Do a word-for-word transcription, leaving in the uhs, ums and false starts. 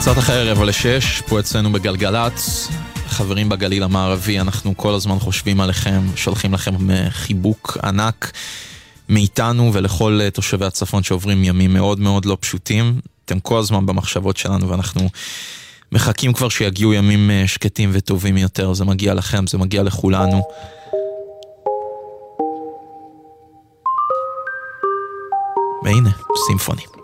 קצת אחרי רבע לשש, פה אצלנו בגלגלץ, חברים בגליל המערבי, אנחנו כל הזמן חושבים עליכם, שולחים לכם חיבוק ענק מאיתנו ולכל תושבי הצפון שעוברים ימים מאוד מאוד לא פשוטים. אתם כל הזמן במחשבות שלנו ואנחנו מחכים כבר שיגיעו ימים שקטים וטובים יותר. זה מגיע לכם, זה מגיע לכולנו. והנה, סימפוני.